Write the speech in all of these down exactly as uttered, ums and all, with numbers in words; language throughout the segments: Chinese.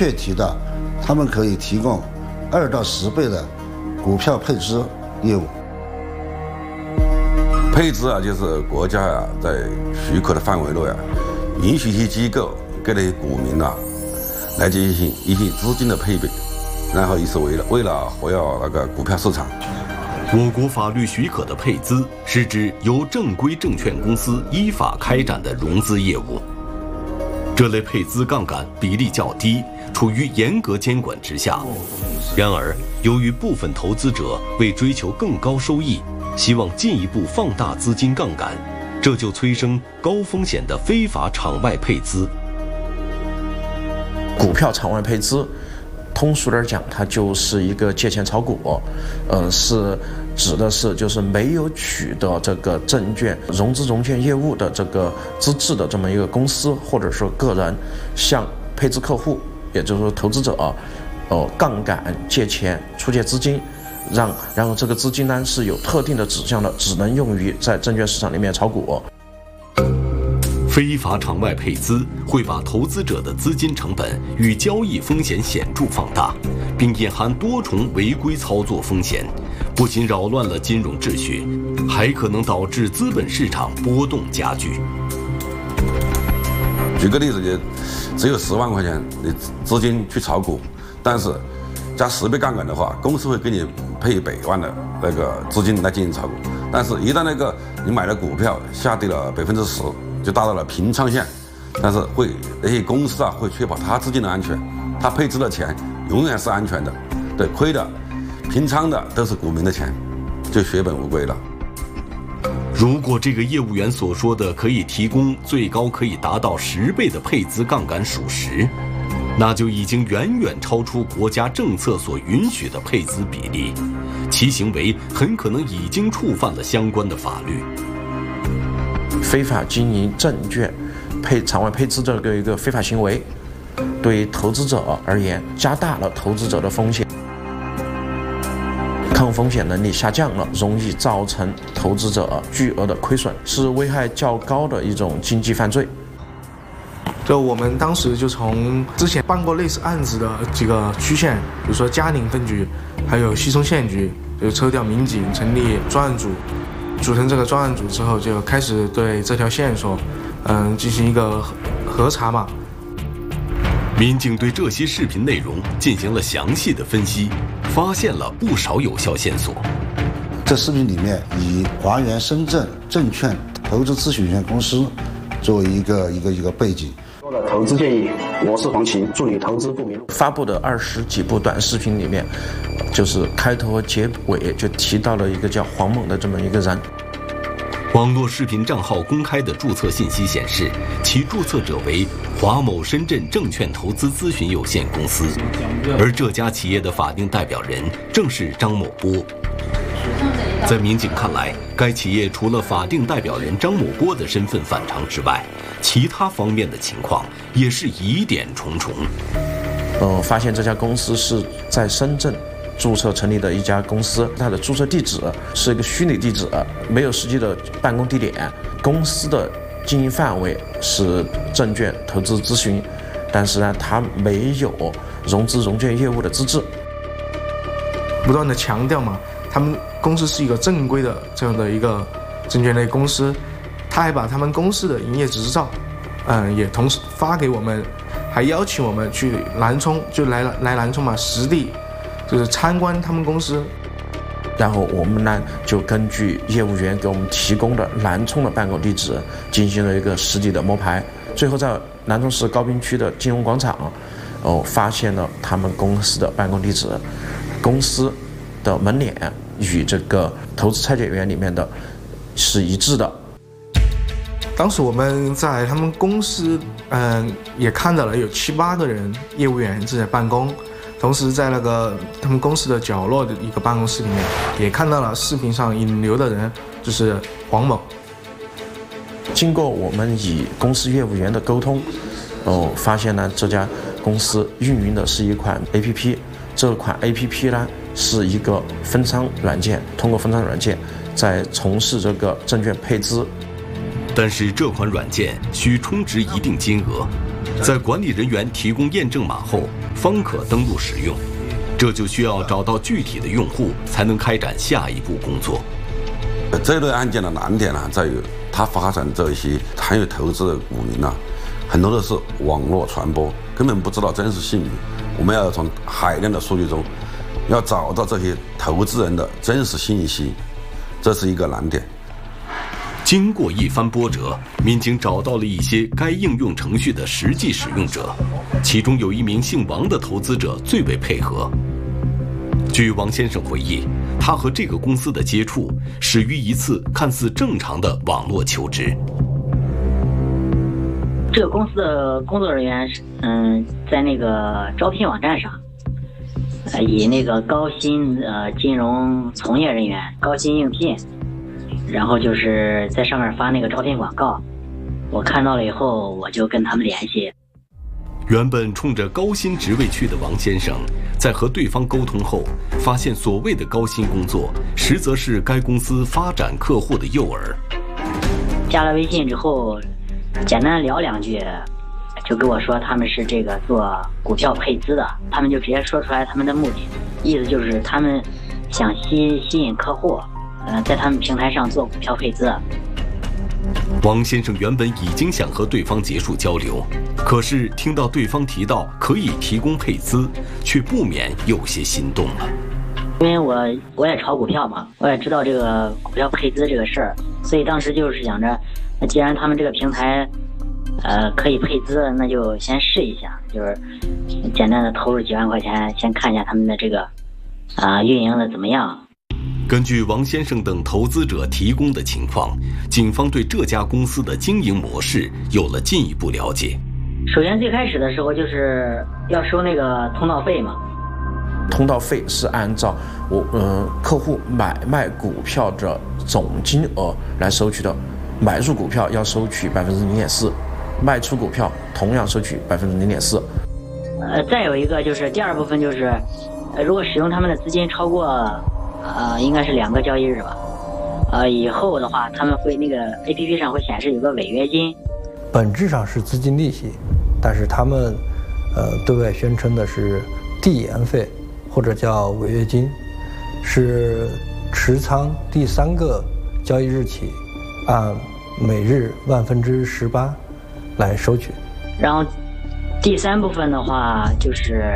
确提到，他们可以提供二到十倍的股票配资业务。 配资啊，就是国家啊在许可的范围内啊，允许一些机构给那些股民啊来进行一些资金的配备，然后也是为了为了活跃那个股票市场。 我国法律许可的配资是指由正规证券公司依法开展的融资业务。这类配资杠杆比例较低，处于严格监管之下。然而，由于部分投资者为追求更高收益，希望进一步放大资金杠杆，这就催生高风险的非法场外配资。 股票场外配资，通俗点讲，它就是一个借钱炒股，呃，是指的是就是没有取得这个证券融资融券业务的这个资质的这么一个公司或者是个人，向配资客户，也就是说投资者，呃，杠杆借钱出借资金，让然后这个资金呢是有特定的指向的，只能用于在证券市场里面炒股。 非法场外配资会把投资者的资金成本与交易风险显著放大，并隐含多重违规操作风险，不仅扰乱了金融秩序，还可能导致资本市场波动加剧。 举个例子，就只有十万块钱的资金去炒股，但是加十倍杠杆的话，公司会给你配一百万的那个资金来进行炒股，但是一旦那个你买的股票下跌了百分之十，就达到了平仓线，但是会那些公司啊会确保他资金的安全，他配置的钱永远是安全的，对，亏的、平仓的都是股民的钱，就血本无归了。 如果这个业务员所说的可以提供最高可以达到十倍的配资杠杆属实，那就已经远远超出国家政策所允许的配资比例，其行为很可能已经触犯了相关的法律。 非法经营证券配场外配资这个一个非法行为，对投资者而言，加大了投资者的风险，抗风险能力下降了，容易造成投资者巨额的亏损，是危害较高的一种经济犯罪。 就我们当时就从之前办过类似案子的几个区县，比如说嘉宁分局，还有西充县局，就抽调民警成立专案组。组成这个专案组之后，就开始对这条线索，嗯，进行一个核查嘛。 民警对这些视频内容进行了详细的分析，发现了不少有效线索。 这视频里面以华源深圳证券投资咨询有限公司作为一个一个一个背景。 投资建议，我是黄奇，助理投资不迷路。 发布的二十几部短视频里面，就是开头和结尾就提到了一个叫黄某的这么一个人。 网络视频账号公开的注册信息显示，其注册者为华某深圳证券投资咨询有限公司，而这家企业的法定代表人正是张某波。在民警看来，该企业除了法定代表人张某波的身份反常之外，其他方面的情况也是疑点重重。 呃，发现这家公司是在深圳注册成立的一家公司，它的注册地址是一个虚拟地址，没有实际的办公地点。公司的经营范围是证券投资咨询，但是呢，它没有融资融券业务的资质。 不断的强调嘛，他们公司是一个正规的这样的一个证券类公司，他还把他们公司的营业执照，嗯，也同时发给我们，还邀请我们去南充，就来来南充嘛，实地就是参观他们公司。 然后我们呢就根据业务员给我们提供的南充的办公地址进行了一个实地的摸排，最后在南充市高滨区的金融广场，哦，发现了他们公司的办公地址，公司的门脸与这个投资拆解员里面的是一致的。 当时我们在他们公司，嗯，也看到了有七八个人业务员正在办公，同时在那个他们公司的角落的一个办公室里面，也看到了视频上引流的人就是黄某。 经过我们与公司业务员的沟通，哦，发现呢这家公司运营的是一款 A P P， 这款 A P P 呢是一个分仓软件，通过分仓软件在从事这个证券配资。 但是这款软件需充值一定金额， 在管理人员提供验证码后，方可登录使用。这就需要找到具体的用户，才能开展下一步工作。 这类案件的难点呢，在于它发展这些参与投资的股民呢，很多都是网络传播，根本不知道真实姓名。我们要从海量的数据中，要找到这些投资人的真实信息，这是一个难点。 经过一番波折，民警找到了一些该应用程序的实际使用者，其中有一名姓王的投资者最为配合。据王先生回忆，他和这个公司的接触始于一次看似正常的网络求职。 这个公司的工作人员是，嗯，在那个招聘网站上，呃，以那个高薪呃金融从业人员高薪应聘，然后就是在上面发那个招聘广告，我看到了以后，我就跟他们联系。 原本冲着高薪职位去的王先生，在和对方沟通后，发现所谓的高薪工作，实则是该公司发展客户的诱饵。 加了微信之后，简单聊两句，就跟我说他们是这个做股票配资的，他们就直接说出来他们的目的，意思就是他们想吸吸引客户，呃，在他们平台上做股票配资。 王先生原本已经想和对方结束交流，可是听到对方提到可以提供配资，却不免有些心动了。 因为我我也炒股票嘛，我也知道这个股票配资这个事儿，所以当时就是想着，那既然他们这个平台，呃，可以配资，那就先试一下，就是简单的投入几万块钱，先看一下他们的这个，啊、呃，运营的怎么样。 根据王先生等投资者提供的情况，警方对这家公司的经营模式有了进一步了解。 首先最开始的时候就是要收那个通道费嘛。 通道费是按照我呃客户买卖股票的总金额来收取的，买入股票要收取百分之零点四，卖出股票同样收取百分之零点四。 呃，再有一个就是第二部分就是，呃，如果使用他们的资金超过。呃，应该是两个交易日吧。呃，以后的话，他们会那个 A P P 上会显示有个违约金。 本质上是资金利息，但是他们呃对外宣称的是递延费或者叫违约金，是持仓第三个交易日起按每日万分之十八来收取。 然后第三部分的话就是。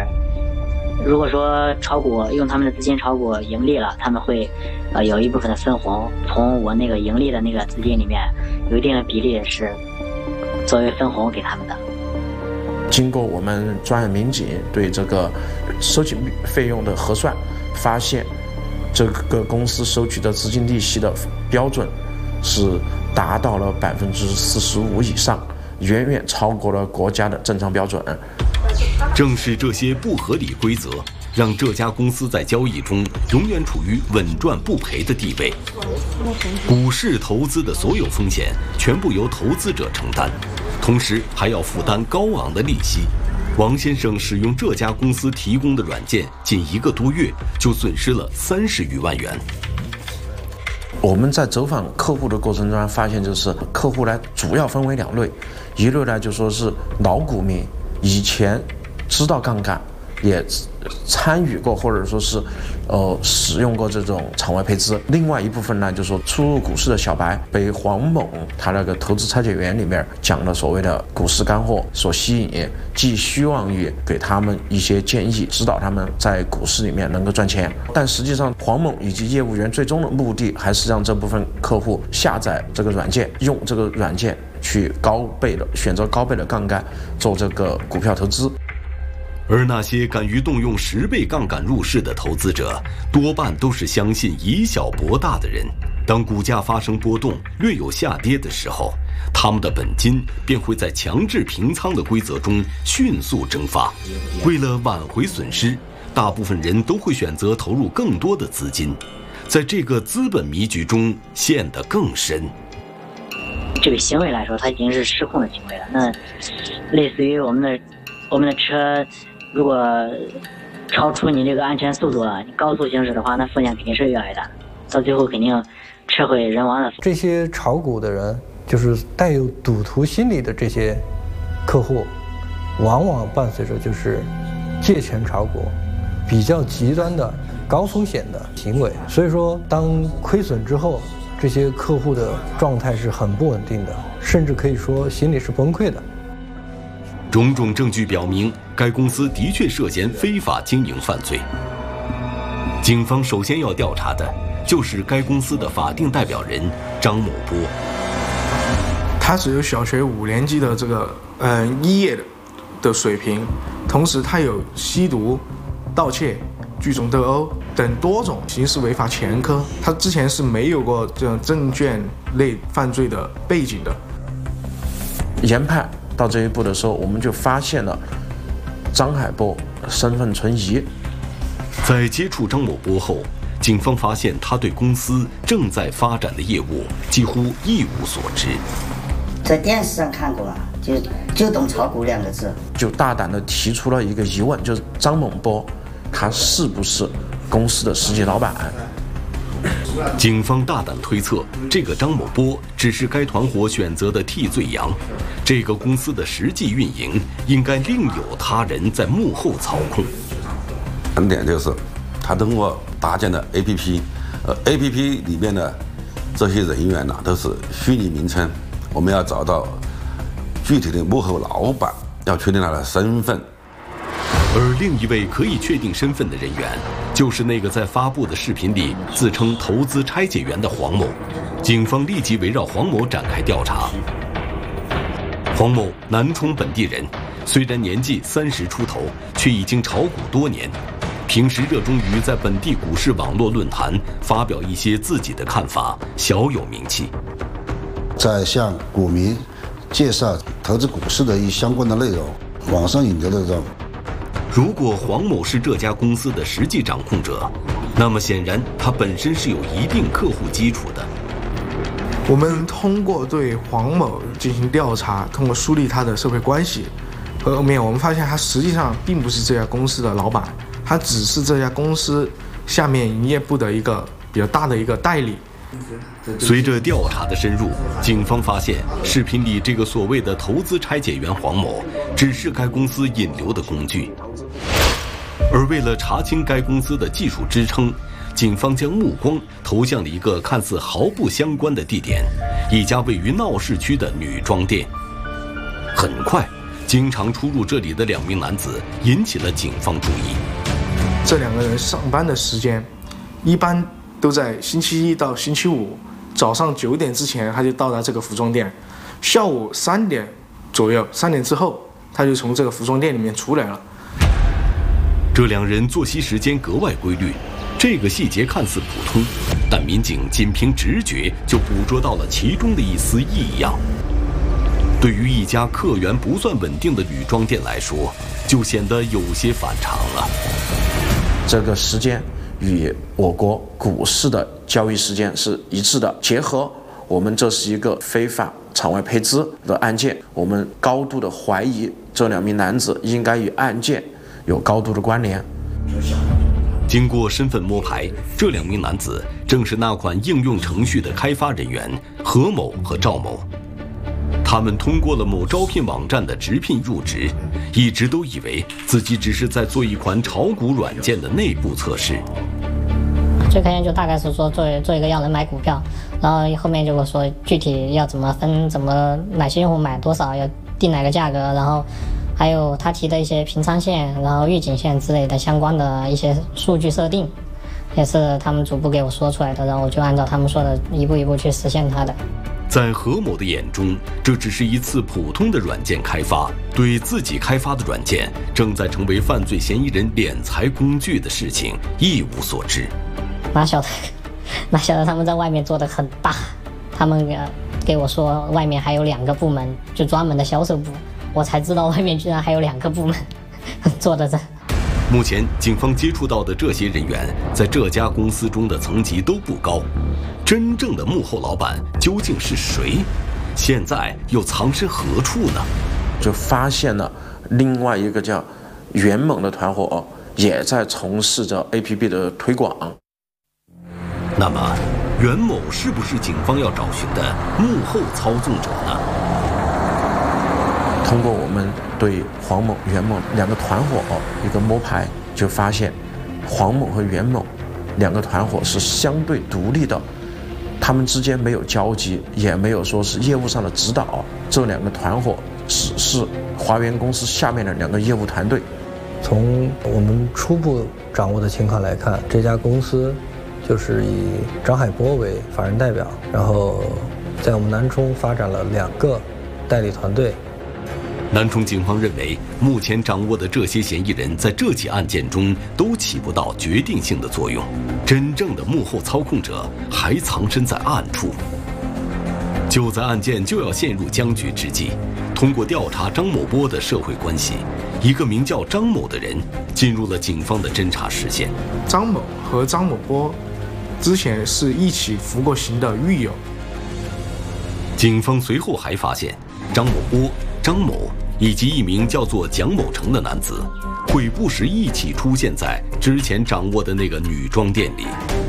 如果说炒股用他们的资金炒股盈利了，他们会呃有一部分的分红从我那个盈利的那个资金里面有一定的比例是作为分红给他们的。 经过我们专业民警对这个收取费用的核算，发现这个公司收取的资金利息的标准是达到了百分之四十五以上，远远超过了国家的正常标准。 正是这些不合理规则，让这家公司在交易中永远处于稳赚不赔的地位。股市投资的所有风险全部由投资者承担，同时还要负担高昂的利息。王先生使用这家公司提供的软件，仅一个多月就损失了三十余万元。 我们在走访客户的过程中发现，就是客户呢主要分为两类，一类呢就说是老股民，以前知道杠杆，也参与过或者说是呃使用过这种场外配资。另外一部分呢，就是说初入股市的小白，被黄某他那个投资拆解员里面讲的所谓的股市干货所吸引，寄希望于给他们一些建议，指导他们在股市里面能够赚钱。但实际上黄某以及业务员最终的目的还是让这部分客户下载这个软件，用这个软件去高倍的选择高倍的杠杆做这个股票投资。 而那些敢于动用十倍杠杆入市的投资者，多半都是相信以小博大的人。当股价发生波动，略有下跌的时候，他们的本金便会在强制平仓的规则中迅速蒸发。为了挽回损失，大部分人都会选择投入更多的资金，在这个资本迷局中陷得更深。 这个行为来说，它已经是失控的行为了。那类似于我们的我们的车。如果超出你这个安全速度了，你高速行驶的话，那风险肯定是越来越大，到最后肯定车毁人亡的。 这些炒股的人，就是带有赌徒心理的这些客户， 往往伴随着就是借钱炒股比较极端的高风险的行为。所以说，当亏损之后，这些客户的状态是很不稳定的，甚至可以说心理是崩溃的。 种种证据表明，该公司的确涉嫌非法经营犯罪。警方首先要调查的就是该公司的法定代表人张某波。 他只有小学五年级的这个呃一业的水平，同时他有吸毒、盗窃、聚众斗殴等多种刑事违法前科，他之前是没有过这种证券类犯罪的背景的。 研判到这一步的时候，我们就发现了张海波身份存疑。 在接触张某波后，警方发现他对公司正在发展的业务几乎一无所知。 在电视上看过了，就就懂炒股两个字， 就大胆地提出了一个疑问，就是张某波他是不是公司的实际老板？ 警方大胆推测，这个张某波只是该团伙选择的替罪羊，这个公司的实际运营应该另有他人在幕后操控。 难点就是，他通过搭建的 A P P， 呃 A P P 里面的这些人员呢、啊、都是虚拟名称，我们要找到具体的幕后老板，要确定他的身份。 而另一位可以确定身份的人员，就是那个在发布的视频里自称投资拆解员的黄某。警方立即围绕黄某展开调查。黄某，南充本地人，虽然年纪三十出头，却已经炒股多年。平时热衷于在本地股市网络论坛发表一些自己的看法，小有名气。 在向股民介绍投资股市的一相关的内容，网上引流的这种。 如果黄某是这家公司的实际掌控者，那么显然他本身是有一定客户基础的。 我们通过对黄某进行调查，通过梳理他的社会关系，后面我们发现他实际上并不是这家公司的老板，他只是这家公司下面营业部的一个比较大的一个代理。 随着调查的深入，警方发现视频里这个所谓的投资拆解员黄某只是该公司引流的工具。而为了查清该公司的技术支撑，警方将目光投向了一个看似毫不相关的地点，一家位于闹市区的女装店。很快，经常出入这里的两名男子引起了警方注意。 这两个人上班的时间一般都在星期一到星期五早上九点之前他就到达这个服装店，下午三点左右，三点之后他就从这个服装店里面出来了。 这两人作息时间格外规律，这个细节看似普通，但民警仅凭直觉就捕捉到了其中的一丝异样。对于一家客源不算稳定的女装店来说，就显得有些反常了。 这个时间与我国股市的交易时间是一致的，结合我们这是一个非法场外配资的案件，我们高度的怀疑这两名男子应该与案件有高度的关联。 经过身份摸排，这两名男子正是那款应用程序的开发人员何某和赵某。他们通过了某招聘网站的直聘入职，一直都以为自己只是在做一款炒股软件的内部测试。 最开始就大概是说做做一个让人买股票，然后后面就说具体要怎么分，怎么哪些用户买多少，要定哪个价格，然后还有他提的一些平仓线，然后预警线之类的相关的一些数据设定，也是他们逐步给我说出来的，然后我就按照他们说的一步一步去实现它的。 在何某的眼中，这只是一次普通的软件开发，对自己开发的软件正在成为犯罪嫌疑人敛财工具的事情一无所知。 哪晓得，哪晓得他们在外面做得很大，他们给给我说外面还有两个部门，就专门的销售部，我才知道外面居然还有两个部门做的这。 目前警方接触到的这些人员，在这家公司中的层级都不高，真正的幕后老板究竟是谁？现在又藏身何处呢？ 就发现了另外一个叫元猛的团伙也在从事着 A P P 的推广。 那么，袁某是不是警方要找寻的幕后操纵者呢？ 通过我们对黄某、袁某两个团伙一个摸排，就发现黄某和袁某两个团伙是相对独立的，他们之间没有交集，也没有说是业务上的指导。这两个团伙是是华源公司下面的两个业务团队。 从我们初步掌握的情况来看，这家公司就是以张海波为法人代表，然后在我们南充发展了两个代理团队。 南充警方认为，目前掌握的这些嫌疑人在这起案件中都起不到决定性的作用，真正的幕后操控者还藏身在暗处。就在案件就要陷入僵局之际，通过调查张某波的社会关系，一个名叫张某的人进入了警方的侦查视线。 张某和张某波之前是一起服过刑的狱友。 警方随后还发现，张某波、张某以及一名叫做蒋某成的男子，会不时一起出现在之前掌握的那个女装店里。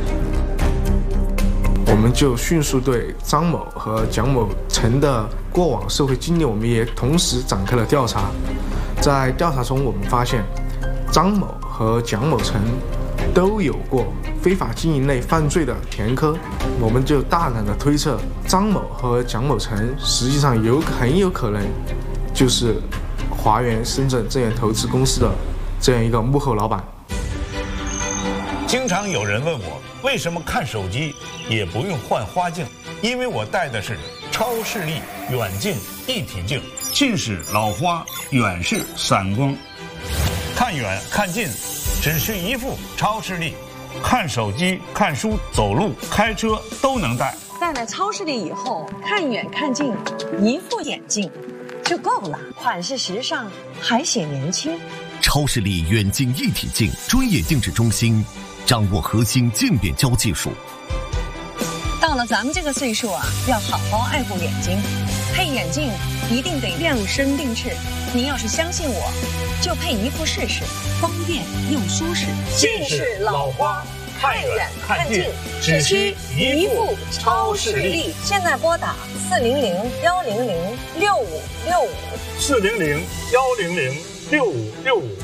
我们就迅速对张某和蒋某成的过往社会经历，我们也同时展开了调查。在调查中，我们发现张某和蒋某成都有过非法经营类犯罪的前科，我们就大胆的推测，张某和蒋某成实际上有很有可能就是华源深圳证券投资公司的这样一个幕后老板。 经常有人问我，为什么看手机也不用换花镜？因为我戴的是超视力远近一体镜，近视老花，远视散光，看远看近只需一副超视力，看手机、看书、走路、开车都能戴。 戴了超视力以后，看远看近，一副眼镜就够了，款式时尚，还显年轻。 超视力远近一体镜专业定制中心，掌握核心渐变焦技术。 到了咱们这个岁数啊，要好好爱护眼睛，配眼镜一定得量身定制。您要是相信我，就配一副试试，方便又舒适。 近视老花，看远看近，只需一副超视力。 现在拨打四零零幺零零六五六五， 四零零幺零零六五六五。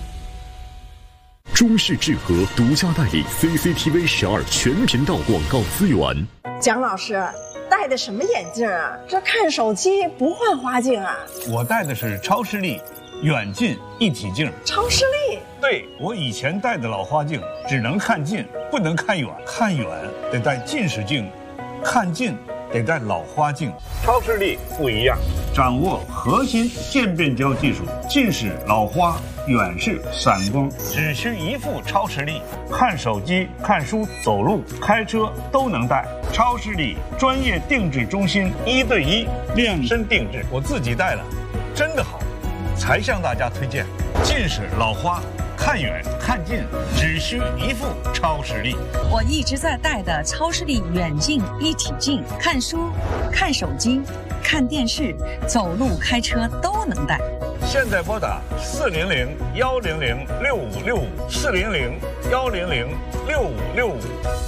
中视智和独家代理 C C T V 十二全频道广告资源。 蒋老师戴的什么眼镜啊？这看手机不换花镜啊？ 我戴的是超视力远近一体镜。 超视力？ 对，我以前戴的老花镜只能看近，不能看远，看远得戴近视镜，看近得戴老花镜。超视力不一样，掌握核心渐变焦技术，近视老花，远视散光，只需一副超视力，看手机、看书、走路、开车都能戴。超视力专业定制中心，一对一量身定制，我自己戴了，真的好，才向大家推荐。近视老花，看远看近只需一副超视力。 我一直在戴的超视力远近一体镜，看书、看手机、看电视、走路、开车都能戴。 现在拨打四零零幺零零六五六五，四零零幺零零六五六五。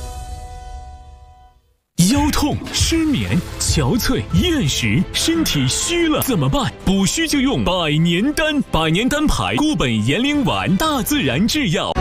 腰痛、失眠、憔悴、厌食，身体虚了怎么办？补虚就用百年丹，百年丹牌固本延龄丸，大自然制药，